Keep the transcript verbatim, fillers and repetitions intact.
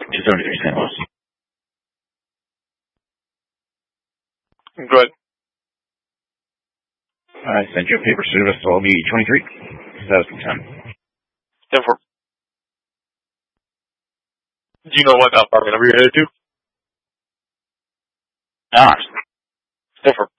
two seventy-three Saint Louis. Go ahead. I sent you a paper service, so I'll be twenty-three. That was ten. ten four. Do you know what apartment number you're headed to? Ah. ten four.